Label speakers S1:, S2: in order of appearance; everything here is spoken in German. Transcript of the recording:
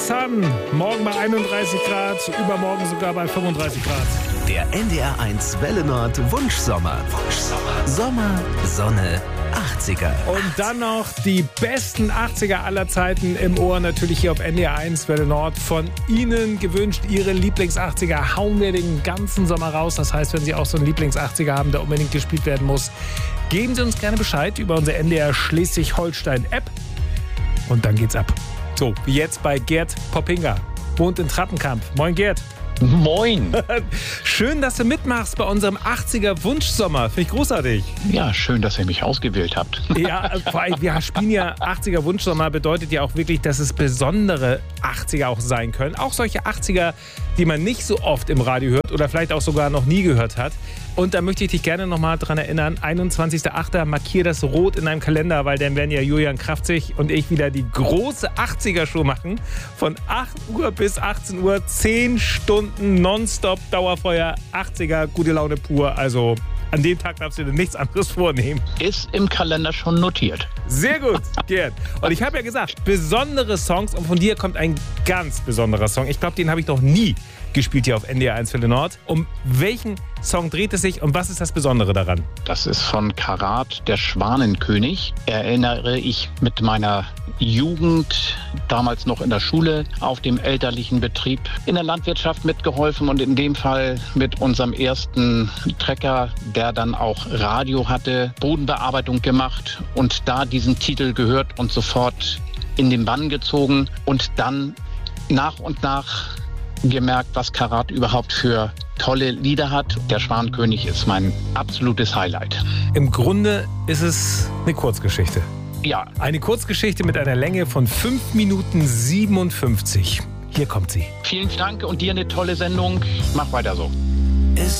S1: Sun. Morgen bei 31 Grad, übermorgen sogar bei 35 Grad.
S2: Der NDR1 Welle Nord Wunschsommer. Sommer, Sonne, 80er.
S1: Und dann noch die besten 80er aller Zeiten im Ohr, natürlich hier auf NDR1 Welle Nord. Von Ihnen gewünscht, Ihre Lieblings-80er hauen wir den ganzen Sommer raus. Das heißt, wenn Sie auch so einen Lieblings-80er haben, der unbedingt gespielt werden muss, geben Sie uns gerne Bescheid über unsere NDR Schleswig-Holstein-App. Und dann geht's ab. So, wie jetzt bei Gerd Poppinga. Wohnt in Trappenkamp. Moin Gerd.
S3: Moin.
S1: Schön, dass du mitmachst bei unserem 80er Wunschsommer. Finde ich großartig.
S3: Ja, schön, dass ihr mich ausgewählt habt.
S1: Ja, vor allem, wir spielen ja 80er Wunschsommer, bedeutet ja auch wirklich, dass es besondere 80er auch sein können. Auch solche 80er, die man nicht so oft im Radio hört oder vielleicht auch sogar noch nie gehört hat. Und da möchte ich dich gerne nochmal dran erinnern, 21.08. markier das rot in deinem Kalender, weil dann werden ja Julian Kraftzig und ich wieder die große 80er-Show machen. Von 8 Uhr bis 18 Uhr, 10 Stunden nonstop Dauerfeuer, 80er, gute Laune pur. Also an dem Tag darfst du dir nichts anderes vornehmen.
S3: Ist im Kalender schon notiert.
S1: Sehr gut, Gerd. Und ich habe ja gesagt, besondere Songs, und von dir kommt ein ganz besonderer Song. Ich glaube, den habe ich noch nie gespielt hier auf NDR1 Welle Nord. Um welchen Song dreht es sich und was ist das Besondere daran?
S3: Das ist von Karat, der Schwanenkönig. Erinnere ich mit meiner Jugend, damals noch in der Schule, auf dem elterlichen Betrieb in der Landwirtschaft mitgeholfen und in dem Fall mit unserem ersten Trecker, der dann auch Radio hatte, Bodenbearbeitung gemacht und da diesen Titel gehört und sofort in den Bann gezogen und dann nach und nach gemerkt, was Karat überhaupt für tolle Lieder hat. Der Schwanenkönig ist mein absolutes Highlight.
S1: Im Grunde ist es eine Kurzgeschichte.
S3: Ja.
S1: Eine Kurzgeschichte mit einer Länge von 5 Minuten 57. Hier kommt sie.
S3: Vielen Dank und dir eine tolle Sendung. Mach weiter so.